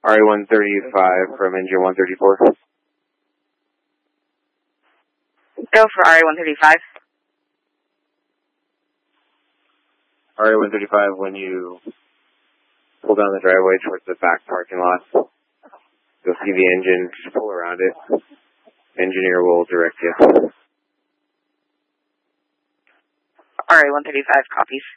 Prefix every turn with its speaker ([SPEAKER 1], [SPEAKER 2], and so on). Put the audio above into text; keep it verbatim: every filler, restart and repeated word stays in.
[SPEAKER 1] R A one thirty-five from engine one thirty-four.
[SPEAKER 2] Go for R A one thirty-five.
[SPEAKER 1] R A one thirty-five, when you pull down the driveway towards the back parking lot, you'll see the engine. Just pull around it. Engineer will direct you.
[SPEAKER 2] R A one thirty-five copies.